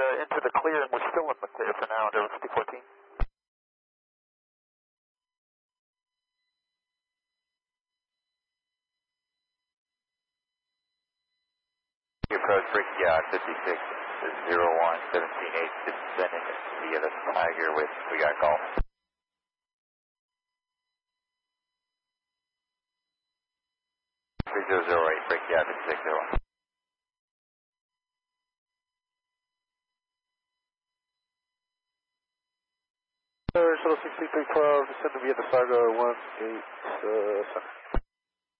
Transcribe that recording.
into the clear, and we're still in the clear for now, Delta 5014. Approach Ricky 56 01 17 8 descending via the Tiger with we got golf. Three 008 Ricky 56 01. Shuttle 6312 descending via the Fargo 18 center.